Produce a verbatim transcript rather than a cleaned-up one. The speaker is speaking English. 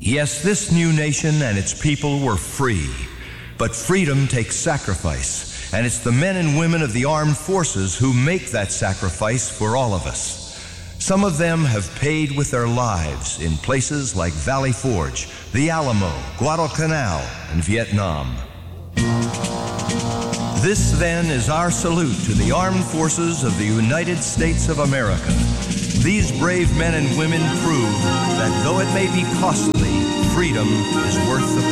Yes, this new nation and its people were free, but freedom takes sacrifice, and it's the men and women of the armed forces who make that sacrifice for all of us. Some of them have paid with their lives in places like Valley Forge, the Alamo, Guadalcanal, and Vietnam. This, then, is our salute to the armed forces of the United States of America. These brave men and women prove that though it may be costly, freedom is worth the